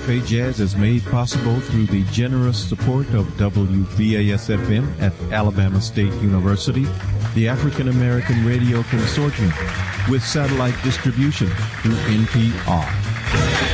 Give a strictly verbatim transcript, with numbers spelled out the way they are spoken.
Cafe Jazz is made possible through the generous support of W B A S F M at Alabama State University, the African American Radio Consortium, with satellite distribution through N P R.